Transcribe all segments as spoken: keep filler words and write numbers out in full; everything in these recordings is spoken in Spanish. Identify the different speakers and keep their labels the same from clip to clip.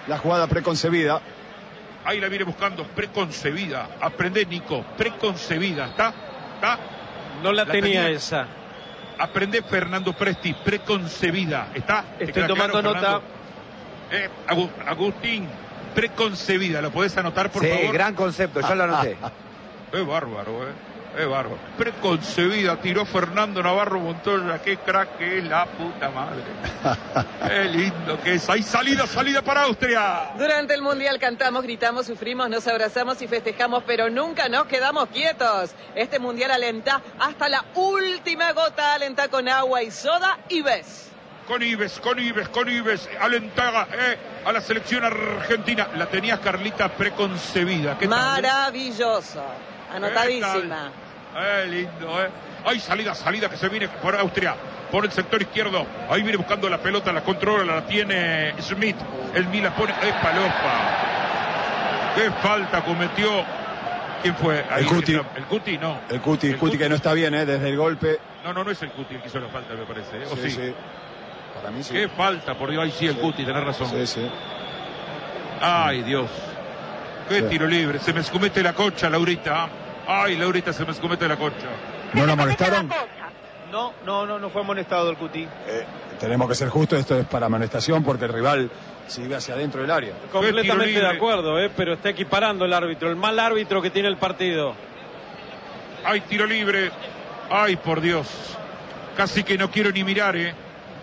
Speaker 1: la jugada preconcebida.
Speaker 2: Ahí la viene buscando, preconcebida. Aprende, Nico, preconcebida. ¿Está? ¿Está?
Speaker 3: No la,
Speaker 2: la
Speaker 3: tenía,
Speaker 2: tenía
Speaker 3: esa.
Speaker 2: Aprende, Fernando Presti, preconcebida. ¿Está?
Speaker 3: Estoy tomando
Speaker 2: claro,
Speaker 3: nota.
Speaker 2: Eh, Agustín, preconcebida. ¿Lo podés anotar, por
Speaker 4: sí,
Speaker 2: favor?
Speaker 4: Sí, gran concepto, ya lo anoté.
Speaker 2: Es bárbaro, eh. Es bárbaro. Preconcebida, tiró Fernando Navarro Montoya. Qué crack que es, la puta madre. Qué lindo que es. Hay salida, salida para Austria.
Speaker 5: Durante el Mundial cantamos, gritamos, sufrimos, nos abrazamos y festejamos, pero nunca nos quedamos quietos. Este Mundial alenta hasta la última gota, alenta con agua y soda y ves.
Speaker 2: Con Ives, con Ives, con Ives, alentaba eh, a la selección argentina. La tenías, Carlita, preconcebida. ¿Qué
Speaker 5: Maravilloso.
Speaker 2: tal?
Speaker 5: Anotadísima.
Speaker 2: Eh, lindo, eh. Hay salida, salida que se viene por Austria, por el sector izquierdo. Ahí viene buscando la pelota, la controla, la tiene Smith. El Milan pone, es palopa. Qué falta cometió. ¿Quién fue? Ahí
Speaker 1: el Cuti.
Speaker 2: El Cuti, no.
Speaker 1: El Cuti, el Cuti que no está bien, eh, desde el golpe.
Speaker 2: No, no, no es el Cuti el que hizo la falta, me parece. ¿eh? ¿O
Speaker 1: Sí,
Speaker 2: sí?
Speaker 1: sí. Para mí sí.
Speaker 2: Qué falta, por Dios, ahí sí el
Speaker 1: Sí.
Speaker 2: Cuti, tenés razón.
Speaker 1: Sí, sí.
Speaker 2: Ay, Dios. Qué
Speaker 1: Sí.
Speaker 2: tiro libre. Se me escumete la cocha, Laurita. Ay, Laurita, se me escumete la cocha.
Speaker 1: ¿No lo amonestaron?
Speaker 3: No, no, no, no fue amonestado el Cuti.
Speaker 1: Eh, tenemos que ser justos, esto es para amonestación porque el rival sigue hacia adentro del área.
Speaker 3: Completamente
Speaker 2: libre.
Speaker 3: de acuerdo, eh, pero está equiparando el árbitro, el mal árbitro que tiene el partido.
Speaker 2: Ay, tiro libre. Ay, por Dios. Casi que no quiero ni mirar, eh.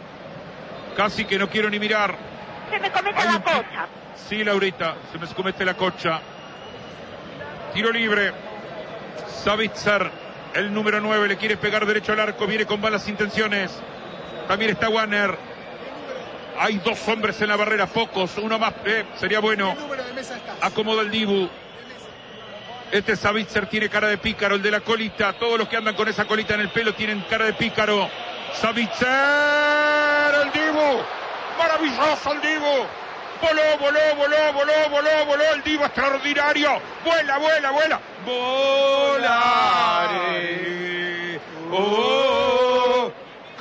Speaker 2: Casi que no quiero ni mirar.
Speaker 6: Se me comete
Speaker 2: Hay
Speaker 6: la
Speaker 2: un ti-
Speaker 6: cocha.
Speaker 2: Sí, Laurita, se me escomete la cocha. Tiro libre. Savitzer, el número nueve, le quiere pegar derecho al arco, viene con malas intenciones. También está Warner. Hay dos hombres en la barrera, pocos, uno más, eh, sería bueno. Acomoda el Dibu. Este Savitzer tiene cara de pícaro, el de la colita. Todos los que andan con esa colita en el pelo tienen cara de pícaro. Savitzer, el Dibu. Maravilloso el Dibu. Voló, voló, voló, voló, voló, voló el Dibu extraordinario. Vuela, vuela, vuela. Volare. Oh,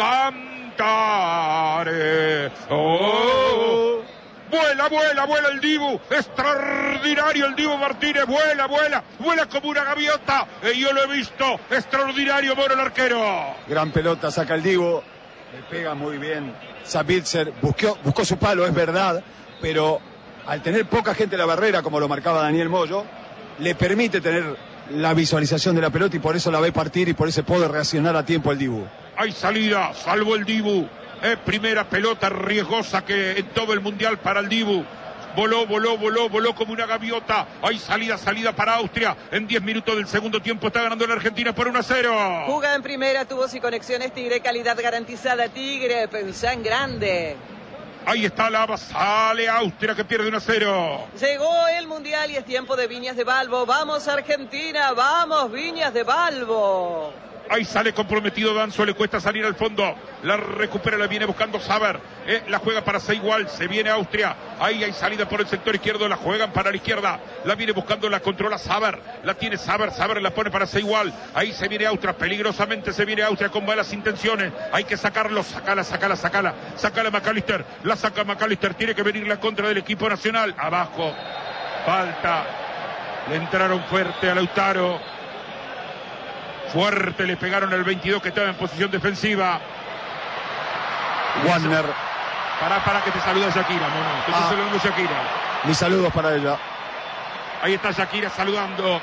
Speaker 2: cantare. Oh. Vuela, vuela, vuela el Dibu. Extraordinario el Dibu Martínez. Vuela, vuela. Vuela como una gaviota. Eh, yo lo he visto. Extraordinario, Moro el arquero.
Speaker 1: Gran pelota, saca el Dibu. Le pega muy bien. Savitzer buscó, buscó su palo, es verdad, pero al tener poca gente en la barrera, como lo marcaba Daniel Moyo, le permite tener la visualización de la pelota y por eso la ve partir y por eso puede reaccionar a tiempo el Dibu.
Speaker 2: Hay salida, salvo el Dibu. Es primera pelota riesgosa que en todo el mundial para el Dibu. Voló, voló, voló, voló como una gaviota. Hay salida, salida para Austria. En diez minutos del segundo tiempo está ganando la Argentina por uno a cero.
Speaker 5: Juga en primera, tubos y conexiones Tigre, calidad garantizada Tigre, pensá en grande.
Speaker 2: Ahí está Lava, sale Austria que pierde uno a cero.
Speaker 5: Llegó el Mundial y es tiempo de Viñas de Balbo. Vamos Argentina, vamos Viñas de Balbo.
Speaker 2: Ahí sale comprometido Danzo, le cuesta salir al fondo. La recupera, la viene buscando Saber. Eh, la juega para Seigual, se viene Austria. Ahí hay salida por el sector izquierdo, la juegan para la izquierda. La viene buscando, la controla Saber. La tiene Saber, Saber la pone para Seigual. Ahí se viene Austria, peligrosamente se viene Austria con malas intenciones. Hay que sacarlo, sacala, sacala, sacala. Sacala McAllister, la saca McAllister. Tiene que venir la contra del equipo nacional. Abajo, falta. Le entraron fuerte a Lautaro. Fuerte le pegaron al veintidós que estaba en posición defensiva.
Speaker 1: Warner.
Speaker 2: Pará, pará que te saluda Shakira, mono. Te estoy
Speaker 1: Ah.
Speaker 2: saludando Shakira.
Speaker 1: Mis saludos para ella.
Speaker 2: Ahí está Shakira saludando.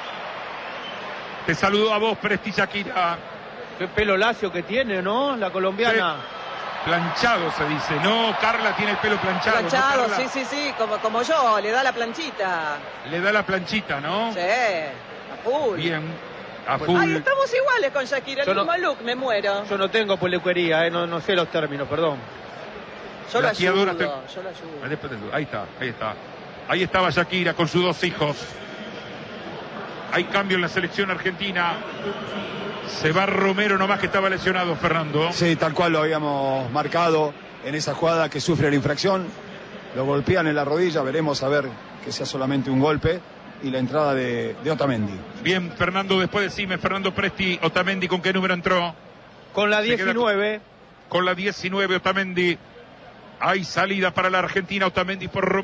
Speaker 2: Te saludo a vos, Presti, Shakira.
Speaker 3: Qué pelo lacio que tiene, ¿no? La colombiana.
Speaker 2: Planchado se dice. No, Carla tiene el pelo planchado.
Speaker 5: Planchado,
Speaker 2: ¿no, Carla?
Speaker 5: sí, sí, sí, como, como yo, le da la planchita.
Speaker 2: Le da la planchita, ¿no?
Speaker 5: Sí, a full.
Speaker 2: Bien. A full.
Speaker 5: Ay, estamos iguales con Shakira, el
Speaker 3: Yo no-
Speaker 5: mismo look, me muero.
Speaker 3: Yo no tengo peluquería, eh, no, no sé los términos, perdón.
Speaker 5: Yo lo
Speaker 2: La
Speaker 5: ayudo,
Speaker 2: guiadora te-
Speaker 5: yo lo ayudo.
Speaker 2: Ahí después te- Ahí está, ahí está. Ahí estaba Shakira con sus dos hijos. Hay cambio en la selección argentina. Se va Romero nomás que estaba lesionado, Fernando.
Speaker 1: Sí, tal cual lo habíamos marcado en esa jugada que sufre la infracción. Lo golpean en la rodilla, veremos a ver que sea solamente un golpe. Y la entrada de, de Otamendi.
Speaker 2: Bien, Fernando, después decime, Fernando Presti, Otamendi, ¿con qué número entró?
Speaker 3: Con la
Speaker 2: Se queda
Speaker 3: diecinueve.
Speaker 2: Con la diecinueve, Otamendi. Hay salida para la Argentina, Otamendi por Romero.